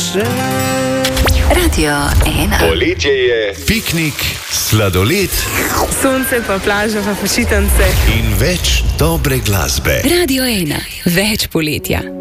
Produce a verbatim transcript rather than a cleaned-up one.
že. Radio ena. Poletje je, piknik, sladoled, Sonce pa plaža pa počitnice. in več dobre glasbe. Radio ena. Več poletja.